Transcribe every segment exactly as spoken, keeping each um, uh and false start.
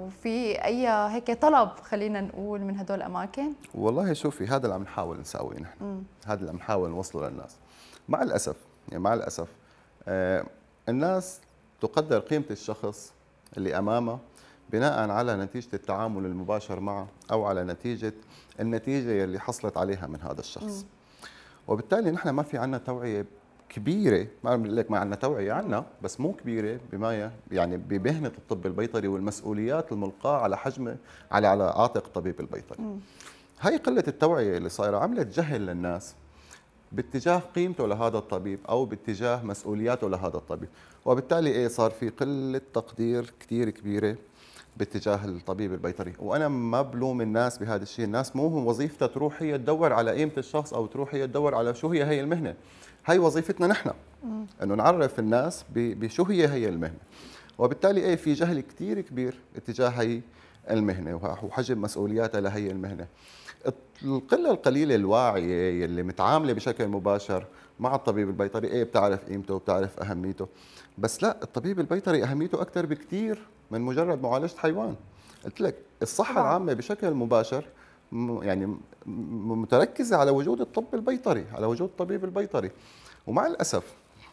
وفي أي هيك طلب خلينا نقول من هدول الأماكن؟ والله شوفي، هذا اللي عم نحاول نساويه نحن، مم. هذا اللي عم نحاول نوصله للناس. مع الأسف يعني مع الأسف آه الناس تقدر قيمة الشخص اللي أمامها بناء على نتيجة التعامل المباشر معه أو على نتيجة النتيجة اللي حصلت عليها من هذا الشخص. مم. وبالتالي نحن ما في عنا توعية كبيرة، ما بقول لك ما عندنا توعية، عنا بس مو كبيرة بما يعني بمهنة الطب البيطري والمسؤوليات الملقاة على حجم على على عاتق الطبيب البيطري. مم. هي قلة التوعية اللي صايرة عملت جهل للناس باتجاه قيمته لهذا الطبيب او باتجاه مسؤولياته لهذا الطبيب، وبالتالي ايه صار في قلة تقدير كثير كبيرة باتجاه الطبيب البيطري. وانا ما بلوم الناس بهذا الشيء، الناس مو وظيفتها تروح هي تدور على قيمة الشخص او تروح هي تدور على شو هي هي المهنة. هي وظيفتنا نحن انه نعرف الناس بشو هي هي المهنة، وبالتالي ايه في جهل كثير كبير اتجاه هي المهنة وحجم مسؤولياتها لهي المهنة. القلة القليلة الواعية اللي متعاملة بشكل مباشر مع الطبيب البيطري ايه بتعرف قيمته وبتعرف أهميته، بس لا، الطبيب البيطري أهميته أكثر بكثير من مجرد معالجة حيوان. قلت لك الصحة طبعا. العامة بشكل مباشر يعني متركزة على وجود الطب البيطري، على وجود الطبيب البيطري. ومع الأسف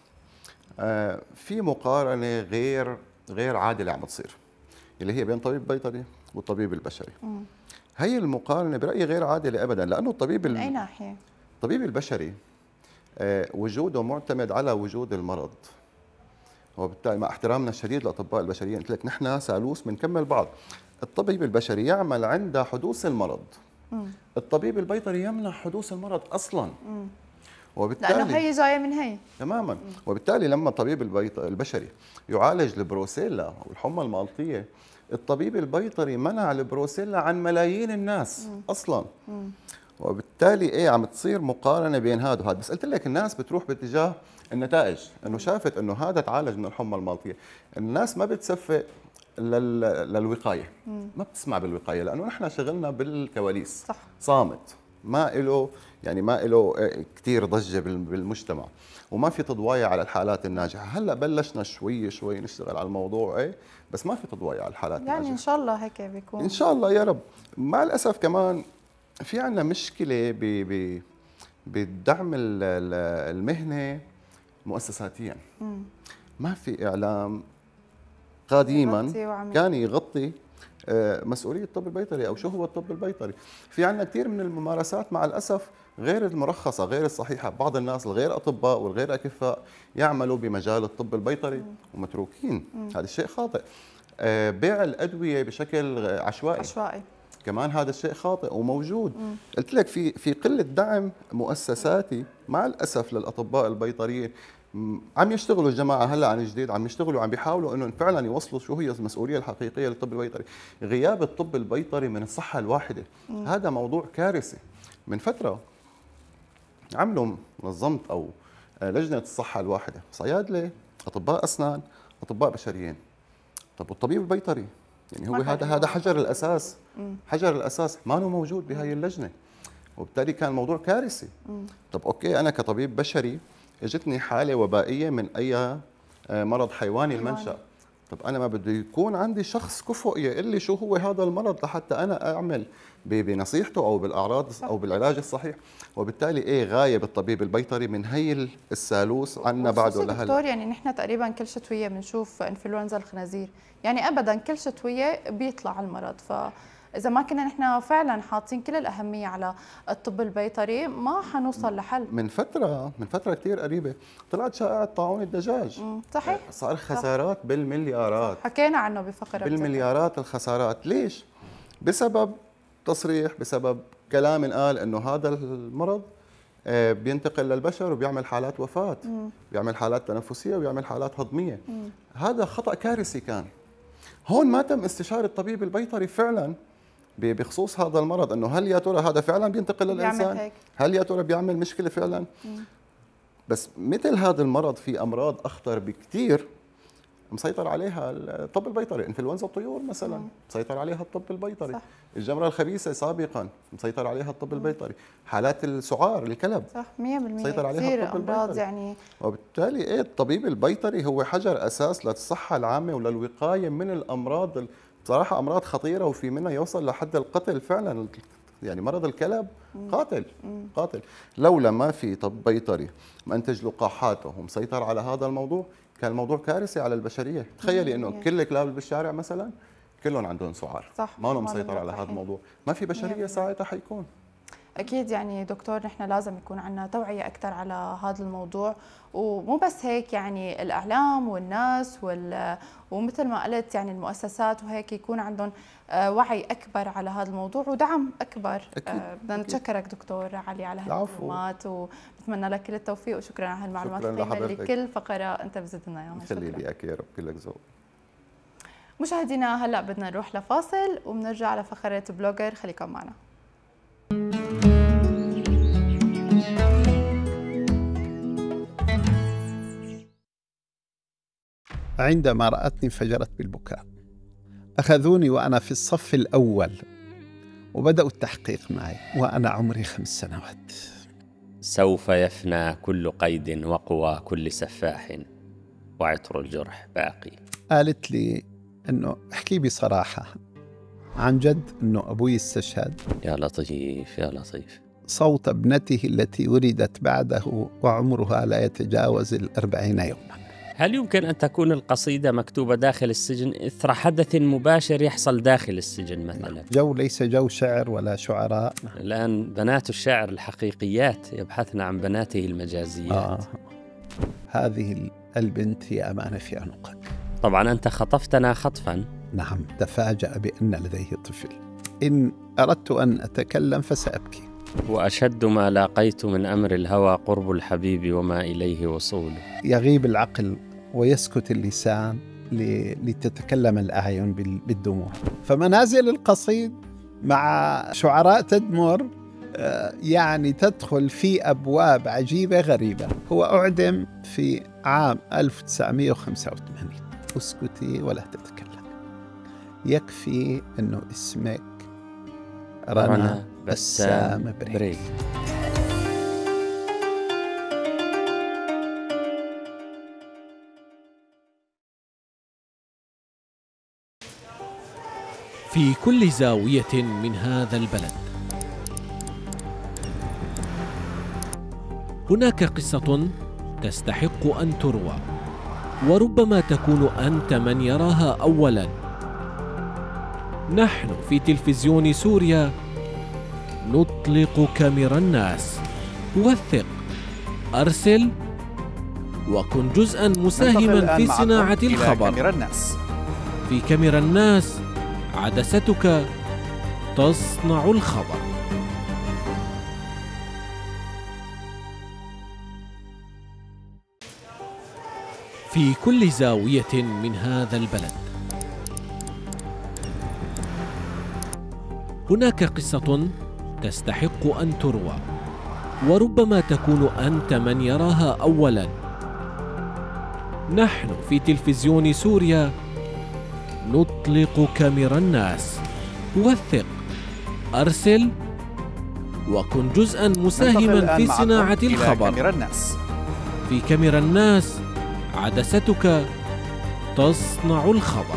في مقارنة غير غير عادلة عم تصير اللي هي بين الطبيب البيطري والطبيب البشري. م. هي المقارنة برأيي غير عادلة أبدا، لأنه الطبيب من أي ناحية؟ الطبيب البشري وجوده معتمد على وجود المرض، وبالتالي مع احترامنا الشديد للأطباء البشريين قلت لك نحن ثالوث بنكمل بعض. الطبيب البشري يعمل عند حدوث المرض، م. الطبيب البيطري يمنع حدوث المرض أصلا. م. وبالتالي لأنه هي جاية من هي تماما. وبالتالي لما الطبيب البشري يعالج البروسيلا أو الحمى المالطية، الطبيب البيطري منع البروسيلا عن ملايين الناس مم. اصلا. مم. وبالتالي ايه عم تصير مقارنه بين هذا وهذا. بس قلت لك الناس بتروح باتجاه النتائج، انه شافت انه هذا تعالج من الحمى المالطيه. الناس ما بتصفق لل... للوقايه، مم. ما بتسمع بالوقايه، لانه نحن شغلنا بالكواليس صح. صامت، ما له يعني ما له كثير ضجه بالمجتمع، وما في تضوايا على الحالات الناجحه. هلا بلشنا شوي شوي نشتغل على الموضوع ايه، بس ما في تضوايا على الحالات يعني الناجحه. ان شاء الله هيك بيكون ان شاء الله يا رب. مع الاسف كمان في عندنا مشكله ب ب بالدعم المهنه مؤسساتيا. مم. ما في اعلام قديما كان يغطي مسؤوليه الطب البيطري او شو هو الطب البيطري. في عندنا كثير من الممارسات مع الاسف غير المرخصه، غير الصحيحه. بعض الناس الغير اطباء والغير اكفاء يعملوا بمجال الطب البيطري مم. ومتروكين. مم. هذا الشيء خاطئ. بيع الادويه بشكل عشوائي عشوائي كمان هذا الشيء خاطئ وموجود. مم. قلت لك في في قله دعم مؤسساتي مع الاسف للاطباء البيطريين. عم يشتغلوا الجماعه هلا عن جديد، عم يشتغلوا عم بيحاولوا انه فعلا يوصلوا شو هي المسؤوليه الحقيقيه للطب البيطري. غياب الطب البيطري من الصحه الواحده مم. هذا موضوع كارثي. من فتره عملوا منظمه او لجنه الصحه الواحده، صيادله، اطباء اسنان، اطباء بشريين. طب والطبيب البيطري يعني هو هذا هذا حجر الاساس، مم. حجر الاساس ما هو موجود بهاي اللجنه، وبالتالي كان الموضوع كارثي. مم. طب اوكي، انا كطبيب بشري اجتني حاله وبائيه من اي مرض حيواني المنشا، طب انا ما بده يكون عندي شخص كفؤ يقول لي شو هو هذا المرض لحتى انا اعمل بنصيحته او بالاعراض او بالعلاج الصحيح. وبالتالي ايه غايب الطبيب البيطري من هي الثالوث عنا بعده لهلا. دكتور يعني نحن تقريبا كل شتويه بنشوف انفلونزا الخنازير، يعني ابدا كل شتويه بيطلع المرض. ف إذا ما كنا نحن فعلا حاطين كل الأهمية على الطب البيطري ما حنوصل لحل. من فترة من فترة كثير قريبة طلعت شائعة طاعون الدجاج. صحيح. صار خسارات صح. بالمليارات. حكينا عنه بفقرة بالمليارات الخسارات. ليش؟ بسبب تصريح، بسبب كلام قال إنه هذا المرض بينتقل للبشر وبيعمل حالات وفاة، مم. بيعمل حالات تنفسية وبيعمل حالات هضمية. مم. هذا خطأ كارثي كان. هون ما تم استشارة الطبيب البيطري فعلا بخصوص هذا المرض، انه هل يا ترى هذا فعلا بينتقل للانسان؟ هل يا ترى بيعمل مشكله فعلا؟ مم. بس مثل هذا المرض في امراض اخطر بكثير مسيطر عليها الطب البيطري. انفلونزا الطيور مثلا مم. مسيطر عليها الطب البيطري. صح. الجمره الخبيثه سابقا مسيطر عليها الطب البيطري. حالات السعار الكلب صح مية بالمية مسيطر عليها الطب البيطري. يعني وبالتالي ايه الطبيب البيطري هو حجر اساس للصحه العامه وللوقايه من الامراض بصراحة أمراض خطيرة وفي منها يوصل لحد القتل فعلا. يعني مرض الكلب قاتل قاتل. لولا ما في طب بيطري منتج لقاحاته ومسيطر على هذا الموضوع كان الموضوع كارثي على البشرية. تخيلي إنه كل الكلاب اللي بالشارع مثلا كلهم عندهم سعار، صح، ما لهم مسيطر على هذا الموضوع، ما في بشرية ساعتها حيكون. أكيد يعني دكتور نحن لازم يكون عندنا توعية أكثر على هذا الموضوع، ومو بس هيك يعني الإعلام والناس وال ومثل ما قلت يعني المؤسسات وهيك يكون عندهم وعي أكبر على هذا الموضوع ودعم أكبر. أكيد. بدنا نتشكرك دكتور علي على هالمعلومات ونتمنى لك كل التوفيق وشكرا على هالمعلومات القيمة اللي كل فقرة أنت بزدت لنا إياها. خلي لي إياك يا رب، كلك ذوق. مشاهدينا هلا بدنا نروح لفاصل وبنرجع على فقرة بلوجر، خليكم معنا. عندما رأتني انفجرت بالبكاء. أخذوني وأنا في الصف الأول وبدأوا التحقيق معي وأنا عمري خمس سنوات. سوف يفنى كل قيد وقوى كل سفاح وعطر الجرح باقي. قالت لي أنه احكي بصراحة عن جد أنه أبوي استشهد. يا لطيف يا لطيف. صوت ابنته التي ولدت بعده وعمرها لا يتجاوز الأربعين يوما. هل يمكن أن تكون القصيدة مكتوبة داخل السجن إثر حدث مباشر يحصل داخل السجن مثلا؟ جو ليس جو شعر ولا شعراء. الآن بنات الشاعر الحقيقيات يبحثن عن بناته المجازيات. آه. هذه البنت هي أمانة في عنقك. طبعا أنت خطفتنا خطفا. نعم، تفاجأ بأن لديه طفل. إن أردت أن أتكلم فسأبكي. وأشد ما لاقيت من أمر الهوى قرب الحبيب وما إليه وصول. يغيب العقل ويسكت اللسان لتتكلم الأعين بالدموع. فمنازل القصيد مع شعراء تدمر يعني تدخل في أبواب عجيبة غريبة. هو أعدم في عام ألف وتسعمائة وخمسة وثمانين. اسكتي ولا تتكلم. يكفي أنه اسمك رنا بسام بريك. في كل زاوية من هذا البلد هناك قصة تستحق أن تروى، وربما تكون أنت من يراها أولاً. نحن في تلفزيون سوريا نطلق كاميرا الناس. وثق، أرسل، وكن جزءاً مساهماً في صناعة الخبر. كاميرا الناس. في كاميرا الناس عدستك تصنع الخبر. في كل زاوية من هذا البلد هناك قصة تستحق أن تروى، وربما تكون أنت من يراها أولاً. نحن في تلفزيون سوريا نطلق كاميرا الناس. وثق، أرسل، وكن جزءاً مساهماً في صناعة الخبر. كاميرا الناس. في كاميرا الناس عدستك تصنع الخبر.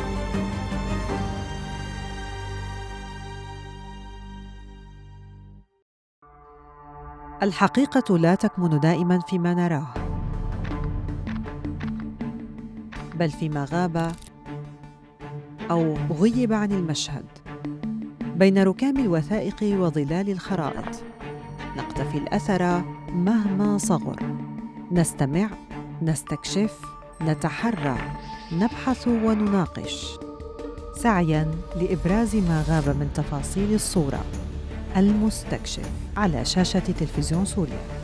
الحقيقة لا تكمن دائماً فيما نراه، بل فيما غاب أو غيب عن المشهد. بين ركام الوثائق وظلال الخرائط نقتفي الأثر مهما صغر. نستمع، نستكشف، نتحرى، نبحث ونناقش، سعياً لإبراز ما غاب من تفاصيل الصورة. المستكشف على شاشة تلفزيون سوريا.